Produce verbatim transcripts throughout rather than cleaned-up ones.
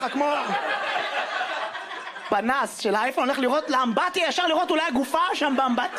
כמו פנס של האייפון, הולך לראות לאמבטיה, ישר לראות אולי הגופה שם באמבט.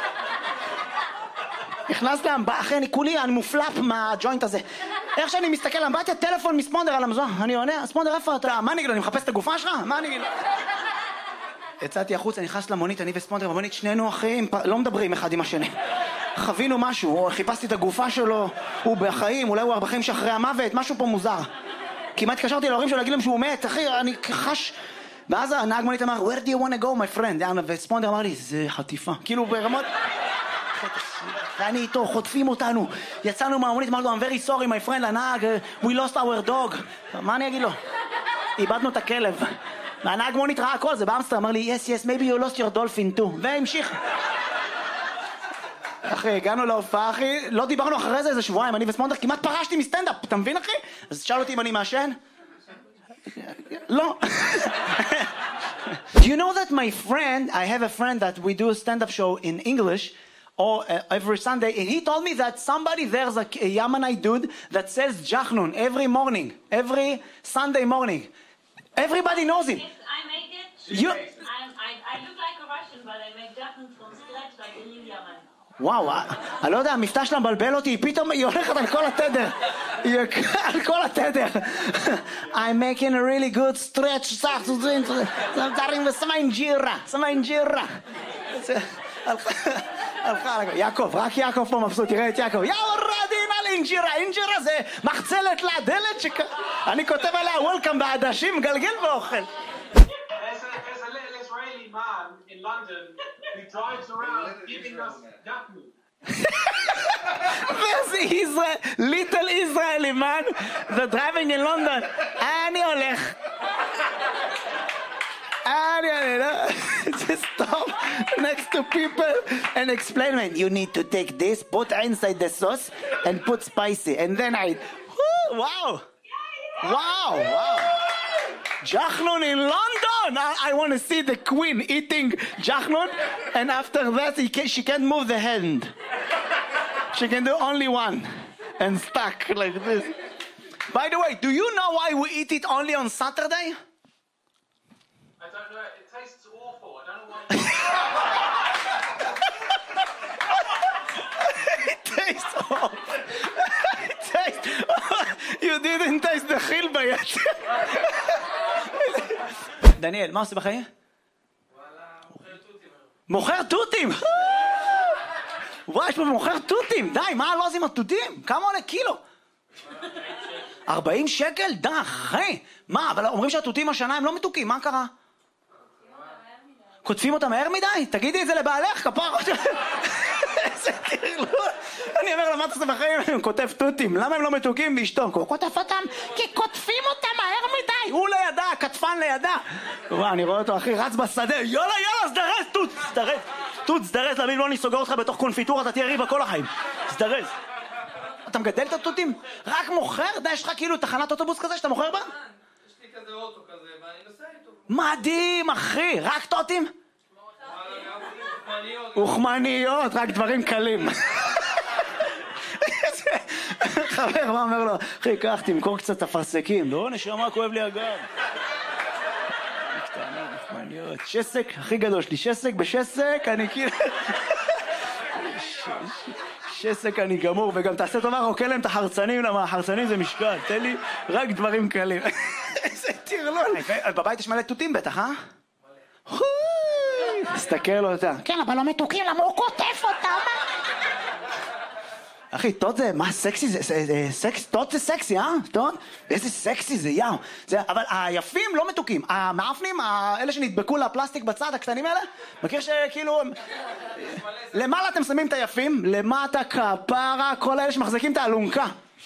נכנס לאמבטיה, אחרי אני כולי, אני מופלפ מהג'וינט הזה. איך שאני מסתכל לאמבטיה, טלפון מספונדר על המזון. אני עונה, ספונדר איפה אתה? מה אני אגיד לו, אני מחפש את הגופה שלך? מה אני אגיד לו? יצאתי החוץ, אני נכנס למונית, אני וספונדר במונית, שנינו אחים, לא מדברים אחד עם השני. חווינו משהו, חיפשתי את הגופה שלו, הוא בחיים, אולי הוא בחיים שאחרי המוות, משהו פה מוזר. כמעט התקשרתי להורים שלו להגיד להם שהוא מת, אחי, אני חש... ואז הנהג מונית אמר, where do you want to go, my friend? וספונדר אמר לי, זה חטיפה. כאילו ברמות... ואני איתו, חוטפים אותנו. יצאנו מהמונית, אמר לו, I'm very sorry, my friend, לנהג, we lost our dog. מה אני אגיד לו? איבדנו את הכלב. והנהג מונית ראה הכל, זה באמסטר, אמר לי, yes, yes, maybe you lost your dolphin too. והמשיך. אחי, הגענו להופעה, אחי, לא דיברנו אחרי זה איזה שבועיים, אני וספונדר כמעט פרשתי מסטנדאפ, אתה מבין, אחי? אז שאל אותי אם אני מעשן? לא. Do you know that my friend, I have a friend that we do a stand-up show in English or uh, every Sunday, and he told me that somebody there's a, a Yemenite dude that sells jachnun every morning, every Sunday morning. Everybody knows him. Yes, I make it. You... I, I, I look like a Russian, but I make jachnun from scratch like a real Yemen. וואו, אני לא יודע, המבטא שלה מבלבל אותי, פתאום היא הולכת על כל התדר. היא על כל התדר. I'm making a really good stretch, סך, דברים ושמה אינג'ירה, שמה אינג'ירה. הלכה, יעקב, רק יעקב פה מבסוט, תראה את יעקב. יאו רדין על אינג'ירה, אינג'ירה זה מחצלת לדלת שכ... אני כותב עליה וולקאם בעדשים, גלגל ואוכל. man in London who drives around giving us jachnun. There's Israel, little Israeli man that driving in London. אני הולך. אני הולך. Just stop next to people and explain, man, you need to take this, put inside the sauce and put spicy. And then I, wow. Wow, wow. Jachnun in London! I, I want to see the queen eating jachnun, and after that he can, she can't move the hand. She can do only one, and stuck like this. By the way, do you know why we eat it only on Saturday? I don't know, it tastes awful. I don't know why you... It tastes awful. It tastes... You didn't taste the chilba yet. דניאל, מה עושה בחיים? מוכר תותים. וואי, יש פה מוכר תותים. די, מה לא עושים התותים? כמה עולה קילו? ארבעים שקל? די, אחי. מה, אבל אומרים שהתותים השנה הם לא מתוקים, מה קרה? כותפים אותם מהר מדי? תגידי את זה לבעלך, כפר. איזה קרלו. אני אומר לה, מה אתה עושה בחיים? אני כותב תותים. למה הם לא מתוקים באשתו? הוא כותב אותם כי כותפים אותם מהר מדי. הוא לידה, כתפן לידה. וואי, אני רואה אותו, אחי, רץ בשדה. יאללה, יאללה, סדרז, תות, סדרז. תות, סדרז, להבין, לא אני סוגר אותך בתוך קונפיטורה, אתה תהיה ריבה כל החיים. סדרז. אתה מגדל את התותים? רק מוכר? די, יש לך כאילו תחנת אוטובוס כזה שאתה מוכר בה? יש לי כזה אוטו כזה, ואני נוסע איתו. מדהים, אחי. רק תותים? אוכמניות, רק דברים קלים. חבר, מה אומר לו? אחי, קח, תמכור קצת אפרסקים. לא, נשמה, כואב לי הגב. קטנים, אוכמניות. שסק, הכי גדול שלי. שסק בשסק, אני כאילו... שסק אני גמור, וגם תעשה טובה, רוקה להם את החרצנים, למה החרצנים זה משקל. תן לי רק דברים קלים. איזה תירלול. בבית יש מלא תותים בטח, אה? תסתכל לו אותה. כן, אבל לא מתוקים, למה הוא כותף אותם? אחי, תות זה, מה סקסי זה? סקס, תות זה סקסי, אה? תות? איזה סקסי זה, יאו. אבל היפים לא מתוקים. המאפנים, אלה שנדבקו לפלסטיק בצד, הקטנים האלה, מכיר שכאילו... למעלה אתם שמים את היפים, למטה כפרה, כל האלה שמחזיקים את האלונקה.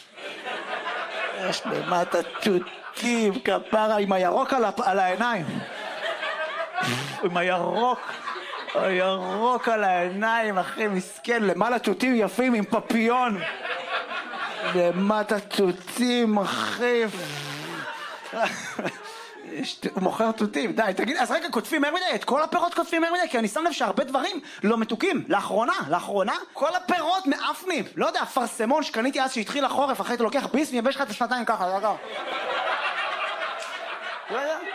יש למטה תותים, כפרה, עם הירוק על העיניים. עם הירוק, הירוק על העיניים, אחי, מסכן, למעלה תותים יפים עם פפיון. למטה תותים, אחי. הוא מוכר תותים, די, תגיד, אז רגע, כותפים מהר מדי, את כל הפירות כותפים מהר מדי, כי אני שם לב שהרבה דברים לא מתוקים. לאחרונה, לאחרונה, כל הפירות מאפנים. לא יודע, פרסמון שקניתי אז שהתחיל החורף, אחרי אתה לוקח ביס, מייבש לך את השנתיים ככה, ככה. לא יודע.